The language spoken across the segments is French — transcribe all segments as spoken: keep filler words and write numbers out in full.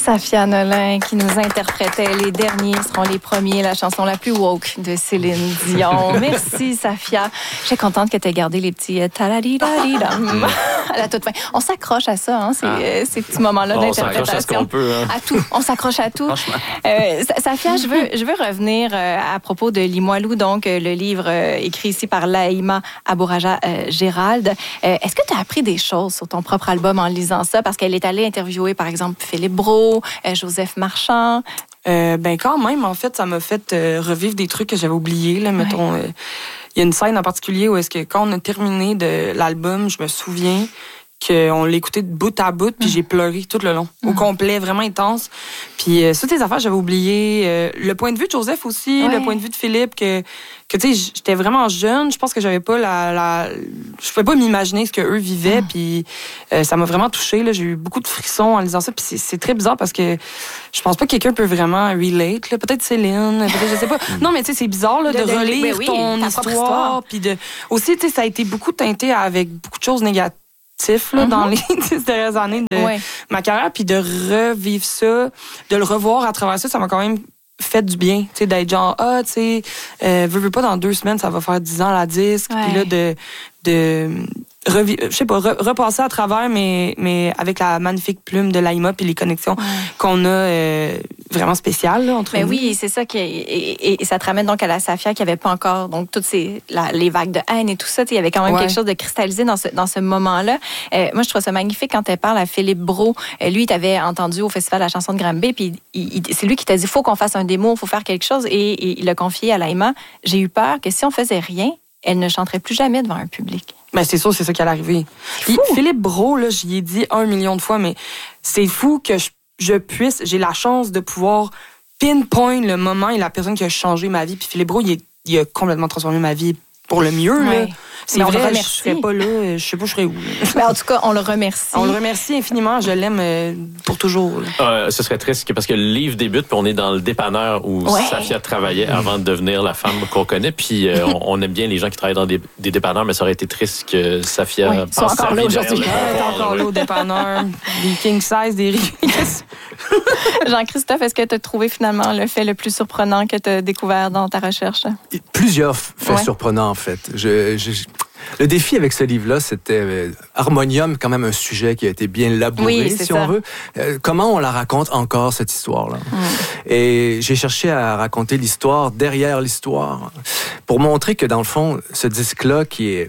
Safia Nolin qui nous interprétait Les derniers seront les premiers, la chanson la plus woke de Céline Dion. Merci Safia. Je suis contente que tu aies gardé les petits taladidadidam à la toute fin. On s'accroche à ça, hein, ces, ah. ces petits moments-là bon, d'interprétation. On s'accroche à ce qu'on peut. Hein. À tout. On s'accroche à tout. Euh, Safia, je veux, je veux revenir euh, à propos de Limoilou, donc euh, le livre euh, écrit ici par Laïma Abouraja euh, Gérald. Euh, est-ce que tu as appris des choses sur ton propre album en lisant ça? Parce qu'elle est allée interviewer, par exemple, Philippe Brault, euh, Joseph Marchand. Euh, ben quand même, en fait, ça m'a fait euh, revivre des trucs que j'avais oubliés. Là, mettons, il ouais. euh, y a une scène en particulier où est-ce que quand on a terminé de l'album, je me souviens qu'on l'écoutait de bout à bout, puis mmh. j'ai pleuré tout le long, mmh. au complet, vraiment intense. Puis euh, toutes les affaires, j'avais oublié. Euh, le point de vue de Joseph aussi, ouais. le point de vue de Philippe, que, que tu sais, j'étais vraiment jeune. Je pense que j'avais pas la... la je pouvais pas m'imaginer ce qu'eux vivaient, mmh. puis euh, ça m'a vraiment touchée. Là. J'ai eu beaucoup de frissons en lisant ça, puis c'est, c'est très bizarre parce que je pense pas que quelqu'un peut vraiment relate. Là. Peut-être Céline, peut-être, je sais pas. Non, mais tu sais, c'est bizarre là, de, de, de relire oui, ton histoire. histoire. Puis de... Aussi, tu sais, ça a été beaucoup teinté avec beaucoup de choses négatives. Là, mm-hmm. dans les dix dernières années de ouais. ma carrière, puis de revivre ça, de le revoir à travers ça, ça m'a quand même fait du bien, tu sais, d'être genre, ah, tu sais, euh, veux, veux pas, dans deux semaines, ça va faire dix ans la disque, ouais. puis là, de, de revi- je sais pas, re- repasser à travers, mais, mais avec la magnifique plume de Laïma puis les connexions ouais. qu'on a euh, vraiment spéciales, là, entre mais nous. Oui, c'est ça, qui est, et, et ça te ramène donc à la Safia qui avait pas encore, donc, toutes ces, la, les vagues de haine et tout ça, il y avait quand même ouais. quelque chose de cristallisé dans ce, dans ce moment-là. Euh, moi, je trouve ça magnifique quand elle parle à Philippe Brault. Euh, lui, il t'avait entendu au Festival de la chanson de Granby, puis il, il, c'est lui qui t'a dit, faut qu'on fasse un démo, faut faire quelque chose, et, et il l'a confié à Laïma. J'ai eu peur que si on faisait rien, elle ne chanterait plus jamais devant un public. Ben c'est sûr, c'est ça qui allait arriver. Puis Philippe Brault, là, j'y ai dit un million de fois, mais c'est fou que je, je puisse, j'ai la chance de pouvoir pinpoint le moment et la personne qui a changé ma vie. Puis Philippe Brault, il, il a complètement transformé ma vie pour le mieux. Ouais. Là. C'est mais vrai, je serais pas là, je sais pas, je serais où. Ben, en tout cas, on le remercie. On le remercie infiniment, je l'aime euh, pour toujours. Euh, ce serait triste parce que le livre débute, puis on est dans le dépanneur où ouais. Safia travaillait avant de devenir la femme qu'on connaît, puis euh, on, on aime bien les gens qui travaillent dans des, des dépanneurs, mais ça aurait été triste que Safia oui, passe sa vie derrière le comptoir. Encore là au dépanneur, des king size, des riz. Jean-Christophe, est-ce que tu as trouvé finalement le fait le plus surprenant que tu as découvert dans ta recherche? Plusieurs faits ouais. surprenants, en fait. Je, je, le défi avec ce livre-là, c'était euh, Harmonium, quand même un sujet qui a été bien labouré, oui, si ça. on veut. Euh, comment on la raconte encore, cette histoire-là? Mm. Et j'ai cherché à raconter l'histoire derrière l'histoire, pour montrer que, dans le fond, ce disque-là, qui est...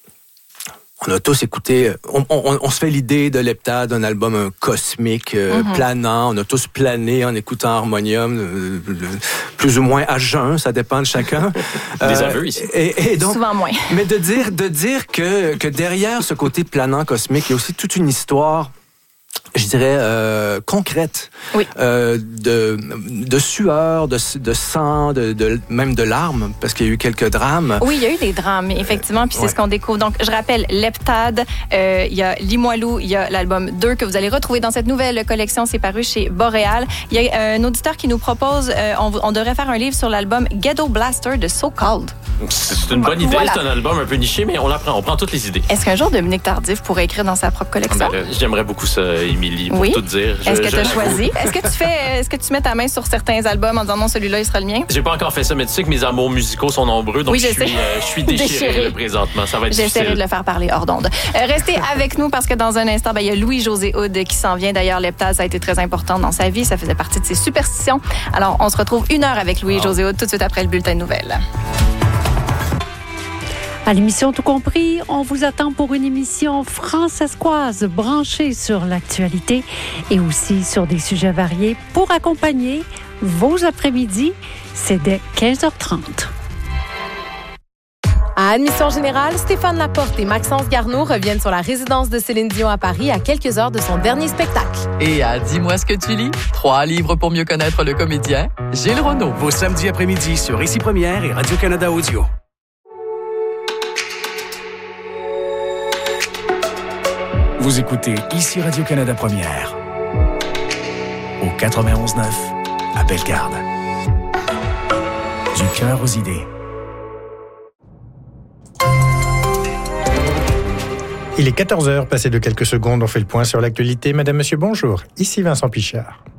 On a tous écouté, on, on, on se fait l'idée de Leptade, un album un cosmique, euh, mm-hmm. planant. On a tous plané en écoutant Harmonium, euh, plus ou moins à jeun, ça dépend de chacun. Des euh, aveux ici. Et, et donc, souvent moins. Mais de dire, de dire que, que derrière ce côté planant cosmique, il y a aussi toute une histoire, je dirais, euh, concrète, oui. euh, de, de sueur, de, de sang, de, de, même de larmes, parce qu'il y a eu quelques drames. Oui, il y a eu des drames, effectivement, puis c'est ouais. ce qu'on découvre. Donc, je rappelle, Leptade, euh, il y a Limoilou, il y a l'album deux que vous allez retrouver dans cette nouvelle collection, c'est paru chez Boréal. Il y a euh, un auditeur qui nous propose, euh, on, on devrait faire un livre sur l'album Ghetto Blaster de So Called. C'est une bonne idée, voilà. C'est un album un peu niché, mais on l'apprend, on prend toutes les idées. Est-ce qu'un jour Dominique Tardif pourrait écrire dans sa propre collection? Ben, j'aimerais beaucoup ça, Émilie, pour oui? tout dire. Je, est-ce que tu as choisi? Est-ce que tu fais, est-ce que tu mets ta main sur certains albums en disant non, celui-là, il sera le mien? J'ai pas encore fait ça, mais tu sais que mes amours musicaux sont nombreux, donc oui, je, je, suis, euh, je suis déchiré, déchiré. Là, présentement. Ça va être J'essaierai difficile. de le faire parler hors d'onde. Euh, restez avec nous parce que dans un instant, ben, il y a Louis-José Hood qui s'en vient. D'ailleurs, Leptade, ça a été très important dans sa vie. Ça faisait partie de ses superstitions. Alors, on se retrouve une heure avec Louis-José Hood tout de suite après le bulletin de nouvelles. À l'émission Tout compris, on vous attend pour une émission francescoise branchée sur l'actualité et aussi sur des sujets variés pour accompagner vos après-midi. C'est dès quinze heures trente. À Admission Générale, Stéphane Laporte et Maxence Garneau reviennent sur la résidence de Céline Dion à Paris à quelques heures de son dernier spectacle. Et à Dis-moi ce que tu lis, trois livres pour mieux connaître le comédien, Gilles Renaud. Vos samedis après-midi sur Ici Première et Radio-Canada Audio. Vous écoutez Ici Radio-Canada Première. Au quatre-vingt-onze neuf, à Bellegarde. Du cœur aux idées. Il est quatorze heures, passé de quelques secondes, on fait le point sur l'actualité. Madame, monsieur, bonjour. Ici Vincent Pichard.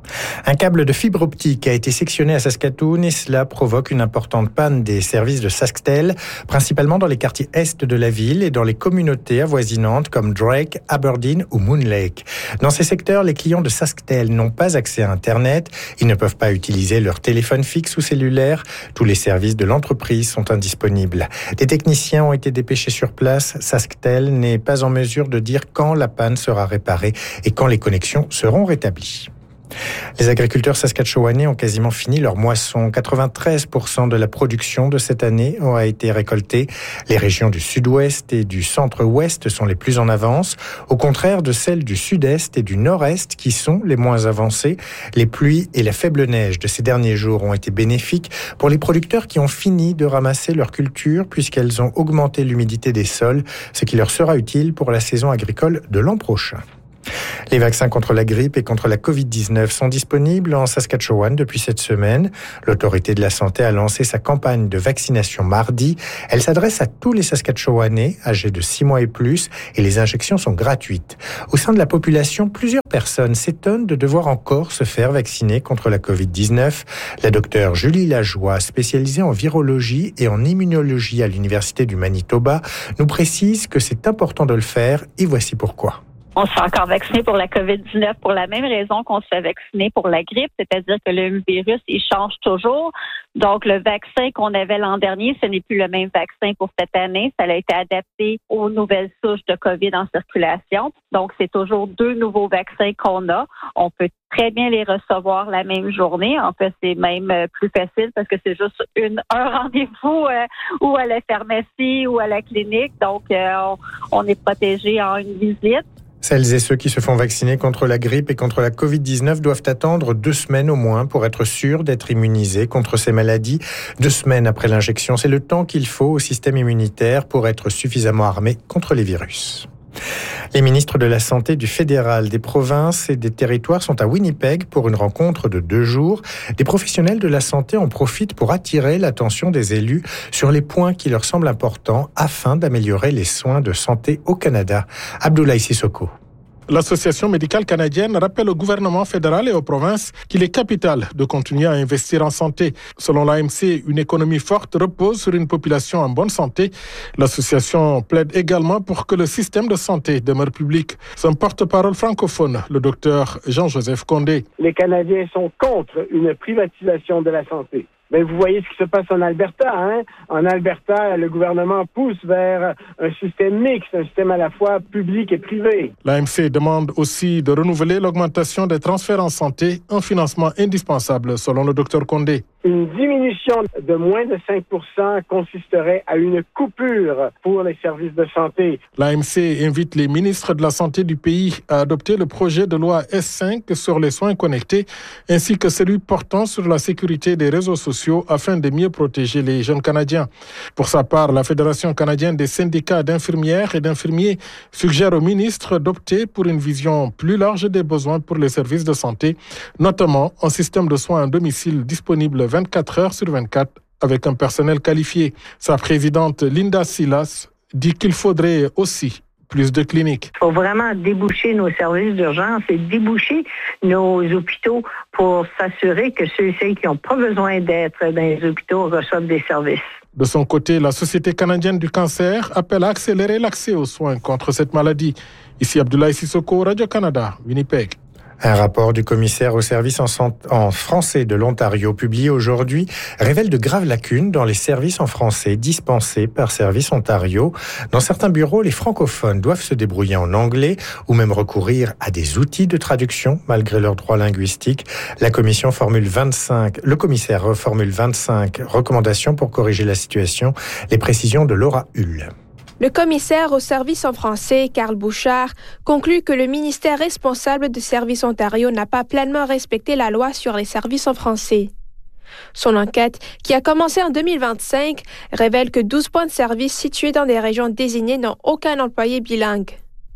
Un câble de fibre optique a été sectionné à Saskatoon et cela provoque une importante panne des services de Sasktel, principalement dans les quartiers est de la ville et dans les communautés avoisinantes comme Drake, Aberdeen ou Moon Lake. Dans ces secteurs, les clients de Sasktel n'ont pas accès à Internet, ils ne peuvent pas utiliser leur téléphone fixe ou cellulaire, tous les services de l'entreprise sont indisponibles. Des techniciens ont été dépêchés sur place, Sasktel n'est pas en mesure de dire quand la panne sera réparée et quand les connexions seront rétablies. Les agriculteurs saskatchewanais ont quasiment fini leur moisson. quatre-vingt-treize pour cent de la production de cette année a été récoltée. Les régions du sud-ouest et du centre-ouest sont les plus en avance, au contraire de celles du sud-est et du nord-est qui sont les moins avancées. Les pluies et la faible neige de ces derniers jours ont été bénéfiques pour les producteurs qui ont fini de ramasser leur culture puisqu'elles ont augmenté l'humidité des sols, ce qui leur sera utile pour la saison agricole de l'an prochain. Les vaccins contre la grippe et contre la covid dix-neuf sont disponibles en Saskatchewan depuis cette semaine. L'autorité de la santé a lancé sa campagne de vaccination mardi. Elle s'adresse à tous les Saskatchewanais âgés de six mois et plus et les injections sont gratuites. Au sein de la population, plusieurs personnes s'étonnent de devoir encore se faire vacciner contre la covid dix-neuf. La docteure Julie Lajoie, spécialisée en virologie et en immunologie à l'Université du Manitoba, nous précise que c'est important de le faire et voici pourquoi. On se fait encore vacciner pour la covid dix-neuf pour la même raison qu'on se fait vacciner pour la grippe, c'est-à-dire que le virus, il change toujours. Donc, le vaccin qu'on avait l'an dernier, ce n'est plus le même vaccin pour cette année. Ça a été adapté aux nouvelles souches de COVID en circulation. Donc, c'est toujours deux nouveaux vaccins qu'on a. On peut très bien les recevoir la même journée. En fait, c'est même plus facile parce que c'est juste une, un rendez-vous euh, ou à la pharmacie ou à la clinique. Donc, euh, on, on est protégé en une visite. Celles et ceux qui se font vacciner contre la grippe et contre la covid dix-neuf doivent attendre deux semaines au moins pour être sûrs d'être immunisés contre ces maladies. Deux semaines après l'injection, c'est le temps qu'il faut au système immunitaire pour être suffisamment armé contre les virus. Les ministres de la Santé du fédéral, des provinces et des territoires sont à Winnipeg pour une rencontre de deux jours. Des professionnels de la santé en profitent pour attirer l'attention des élus sur les points qui leur semblent importants afin d'améliorer les soins de santé au Canada. Abdoulaye Sissoko. L'Association médicale canadienne rappelle au gouvernement fédéral et aux provinces qu'il est capital de continuer à investir en santé. Selon l'A M C, une économie forte repose sur une population en bonne santé. L'association plaide également pour que le système de santé demeure public. Son porte-parole francophone, le docteur Jean-Joseph Condé. Les Canadiens sont contre une privatisation de la santé. Mais vous voyez ce qui se passe en Alberta, hein? En Alberta, le gouvernement pousse vers un système mixte, un système à la fois public et privé. L'A M C demande aussi de renouveler l'augmentation des transferts en santé, un financement indispensable selon le docteur Condé. Une diminution de moins de cinq pour cent consisterait à une coupure pour les services de santé. L'A M C invite les ministres de la Santé du pays à adopter le projet de loi S cinq sur les soins connectés, ainsi que celui portant sur la sécurité des réseaux sociaux afin de mieux protéger les jeunes Canadiens. Pour sa part, la Fédération canadienne des syndicats d'infirmières et d'infirmiers suggère aux ministres d'opter pour une vision plus large des besoins pour les services de santé, notamment un système de soins à domicile disponible vingt-quatre heures sur vingt-quatre avec un personnel qualifié. Sa présidente Linda Silas dit qu'il faudrait aussi plus de cliniques. Il faut vraiment déboucher nos services d'urgence et déboucher nos hôpitaux pour s'assurer que ceux et celles qui n'ont pas besoin d'être dans les hôpitaux reçoivent des services. De son côté, la Société canadienne du cancer appelle à accélérer l'accès aux soins contre cette maladie. Ici Abdoulaye Sissoko, Radio-Canada, Winnipeg. Un rapport du commissaire aux services en, en français de l'Ontario publié aujourd'hui révèle de graves lacunes dans les services en français dispensés par Services Ontario. Dans certains bureaux, les francophones doivent se débrouiller en anglais ou même recourir à des outils de traduction malgré leurs droits linguistiques. La commission formule vingt-cinq, le commissaire formule vingt-cinq recommandations pour corriger la situation. Les précisions de Laura Hull. Le commissaire aux services en français, Carl Bouchard, conclut que le ministère responsable de Services Ontario n'a pas pleinement respecté la loi sur les services en français. Son enquête, qui a commencé en deux mille vingt-cinq, révèle que douze points de service situés dans des régions désignées n'ont aucun employé bilingue.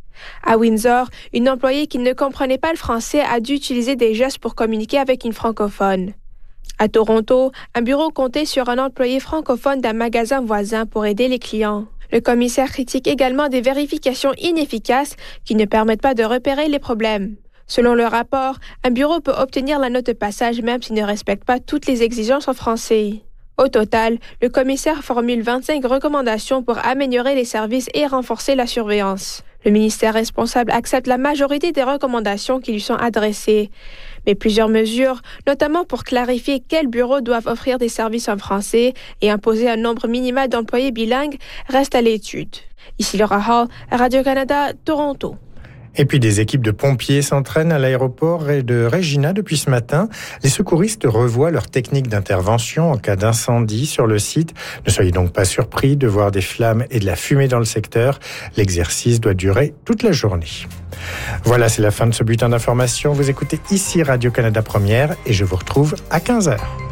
À Windsor, une employée qui ne comprenait pas le français a dû utiliser des gestes pour communiquer avec une francophone. À Toronto, un bureau comptait sur un employé francophone d'un magasin voisin pour aider les clients. Le commissaire critique également des vérifications inefficaces qui ne permettent pas de repérer les problèmes. Selon le rapport, un bureau peut obtenir la note de passage même s'il ne respecte pas toutes les exigences en français. Au total, le commissaire formule vingt-cinq recommandations pour améliorer les services et renforcer la surveillance. Le ministère responsable accepte la majorité des recommandations qui lui sont adressées. Mais plusieurs mesures, notamment pour clarifier quels bureaux doivent offrir des services en français et imposer un nombre minimal d'employés bilingues, restent à l'étude. Ici Laura Hall, Radio-Canada, Toronto. Et puis des équipes de pompiers s'entraînent à l'aéroport de Regina depuis ce matin. Les secouristes revoient leur technique d'intervention en cas d'incendie sur le site. Ne soyez donc pas surpris de voir des flammes et de la fumée dans le secteur. L'exercice doit durer toute la journée. Voilà, c'est la fin de ce bulletin d'information. Vous écoutez ici Radio-Canada Première et je vous retrouve à quinze heures.